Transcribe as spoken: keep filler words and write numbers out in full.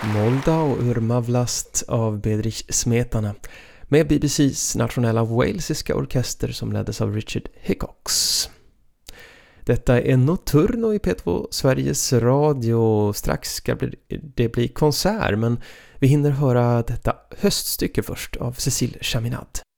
Moldau ur Mavlast av Bedrich Smetana med B B C:s nationella walesiska orkester som leddes av Richard Hickox. Detta är Notturno i P två Sveriges Radio. Strax ska det bli konsert, men vi hinner höra detta höststycke först av Cécile Chaminade.